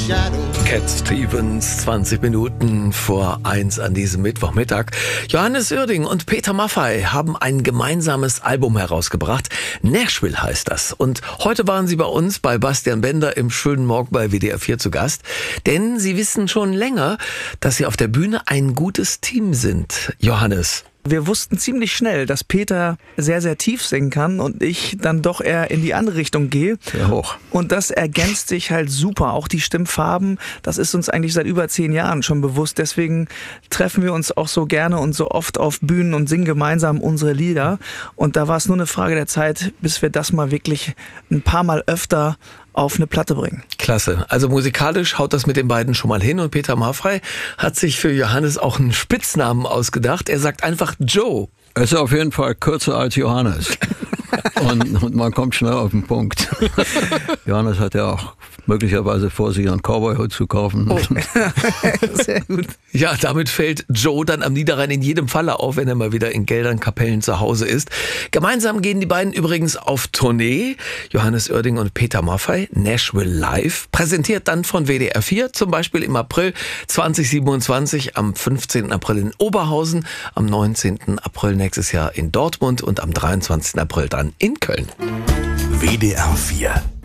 Cat Stevens, 20 Minuten vor 1 an diesem Mittwochmittag. Johannes Oerding und Peter Maffay haben ein gemeinsames Album herausgebracht. Nashville heißt das. Und heute waren sie bei uns bei Bastian Bender im schönen Morgen bei WDR 4 zu Gast. Denn sie wissen schon länger, dass sie auf der Bühne ein gutes Team sind. Johannes. Wir wussten ziemlich schnell, dass Peter sehr, sehr tief singen kann und ich dann doch eher in die andere Richtung gehe. Sehr hoch. Und das ergänzt sich halt super. Auch die Stimmfarben, das ist uns eigentlich seit über 10 Jahren schon bewusst. Deswegen treffen wir uns auch so gerne und so oft auf Bühnen und singen gemeinsam unsere Lieder. Und da war es nur eine Frage der Zeit, bis wir das mal wirklich ein paar Mal öfter auf eine Platte bringen. Klasse. Also musikalisch haut das mit den beiden schon mal hin und Peter Maffay hat sich für Johannes auch einen Spitznamen ausgedacht. Er sagt einfach Joe. Es ist auf jeden Fall kürzer als Johannes. Und man kommt schnell auf den Punkt. Johannes hat ja auch möglicherweise vor, sich einen Cowboy-Hut zu kaufen. Oh. Sehr gut. Ja, damit fällt Joe dann am Niederrhein in jedem Falle auf, wenn er mal wieder in Geldern-Kapellen zu Hause ist. Gemeinsam gehen die beiden übrigens auf Tournee. Johannes Oerding und Peter Maffay, Nashville Live. Präsentiert dann von WDR 4, zum Beispiel im April 2027, am 15. April in Oberhausen, am 19. April nächstes Jahr in Dortmund und am 23. April dann in Köln. WDR 4